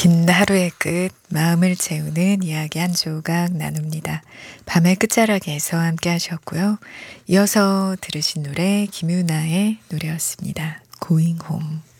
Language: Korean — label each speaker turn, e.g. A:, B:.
A: 긴 하루의 끝, 마음을 채우는 이야기 한 조각 나눕니다. 밤의 끝자락에서 함께 하셨고요. 이어서 들으신 노래 김유나의 노래였습니다. Going Home.